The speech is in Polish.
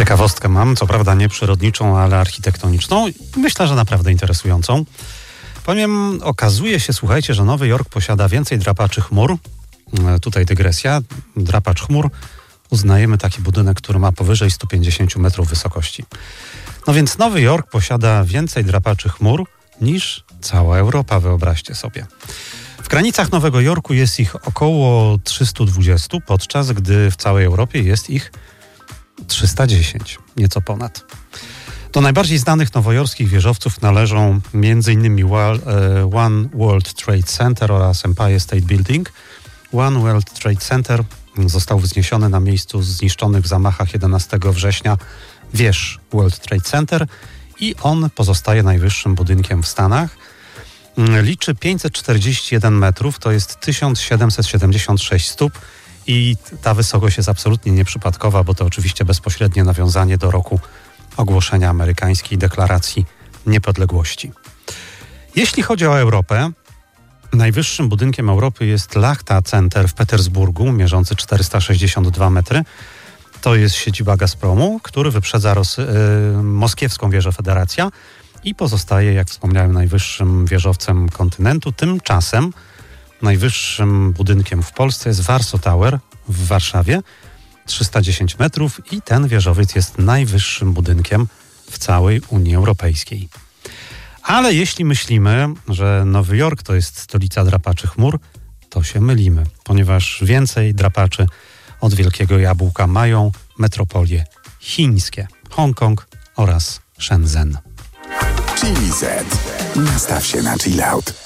Ciekawostkę mam, co prawda nie przyrodniczą, ale architektoniczną. Myślę, że naprawdę interesującą. Powiem, okazuje się, słuchajcie, że Nowy Jork posiada więcej drapaczy chmur. Tutaj dygresja. Drapacz chmur. Uznajemy taki budynek, który ma powyżej 150 metrów wysokości. No więc Nowy Jork posiada więcej drapaczy chmur niż cała Europa, wyobraźcie sobie. W granicach Nowego Jorku jest ich około 320, podczas gdy w całej Europie jest ich 310, nieco ponad. Do najbardziej znanych nowojorskich wieżowców należą m.in. One World Trade Center oraz Empire State Building. One World Trade Center został wzniesiony na miejscu zniszczonych w zamachach 11 września wież World Trade Center i on pozostaje najwyższym budynkiem w Stanach. Liczy 541 metrów, to jest 1776 stóp i ta wysokość jest absolutnie nieprzypadkowa, bo to oczywiście bezpośrednie nawiązanie do roku ogłoszenia amerykańskiej deklaracji niepodległości. Jeśli chodzi o Europę, najwyższym budynkiem Europy jest Lachta Center w Petersburgu, mierzący 462 metry. To jest siedziba Gazpromu, który wyprzedza moskiewską wieżę Federacja i pozostaje, jak wspomniałem, najwyższym wieżowcem kontynentu. Tymczasem najwyższym budynkiem w Polsce jest Warsaw Tower w Warszawie, 310 metrów i ten wieżowiec jest najwyższym budynkiem w całej Unii Europejskiej. Ale jeśli myślimy, że Nowy Jork to jest stolica drapaczy chmur, to się mylimy, ponieważ więcej drapaczy od Wielkiego Jabłka mają metropolie chińskie, Hongkong oraz Shenzhen. Chili Z. Nastaw się na chill out.